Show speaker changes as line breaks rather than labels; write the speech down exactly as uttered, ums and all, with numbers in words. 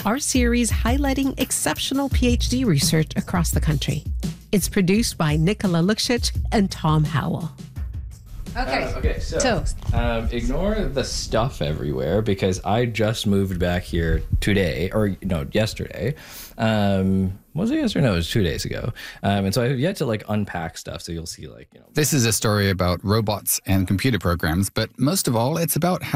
our series highlighting exceptional PhD research across the country. It's produced by Nicola Luksic and Tom Howell.
Okay.
Uh, okay, so
Toast.
um, ignore the stuff everywhere because I just moved back here today, or no, yesterday. Um, was it yesterday? No, it was two days ago. Um, and so I have yet to like unpack stuff. So you'll see, like, you know.
This is a story about robots and computer programs, but most of all, it's about how